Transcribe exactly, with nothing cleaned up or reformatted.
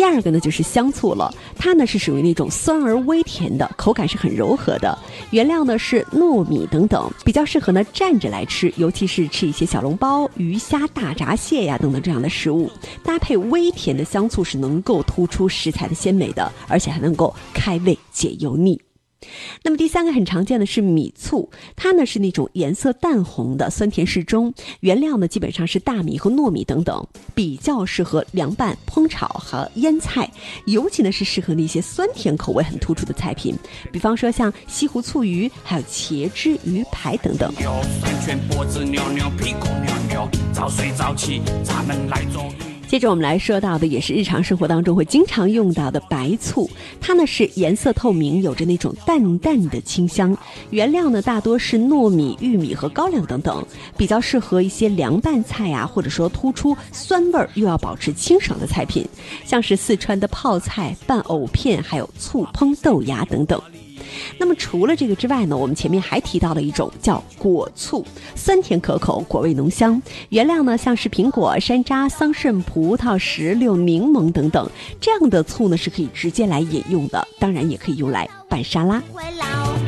第二个呢就是香醋了，它呢是属于那种酸而微甜的，口感是很柔和的，原料呢是糯米等等，比较适合呢蘸着来吃，尤其是吃一些小笼包、鱼虾、大闸蟹呀等等这样的食物，搭配微甜的香醋是能够突出食材的鲜美的，而且还能够开胃解油腻。那么第三个很常见的是米醋，它呢是那种颜色淡红的，酸甜适中，原料呢基本上是大米和糯米等等，比较适合凉拌、烹炒和腌菜，尤其呢是适合那些酸甜口味很突出的菜品，比方说像西湖醋鱼，还有茄汁鱼排等等。接着我们来说到的也是日常生活当中会经常用到的白醋，它呢是颜色透明，有着那种淡淡的清香，原料呢大多是糯米、玉米和高粱等等，比较适合一些凉拌菜啊，或者说突出酸味又要保持清爽的菜品，像是四川的泡菜、拌藕片，还有醋烹豆芽等等。那么除了这个之外呢，我们前面还提到了一种叫果醋，酸甜可口，果味浓香，原料呢像是苹果、山楂、桑葚、葡萄、石榴、柠檬等等，这样的醋呢是可以直接来饮用的，当然也可以用来拌沙拉。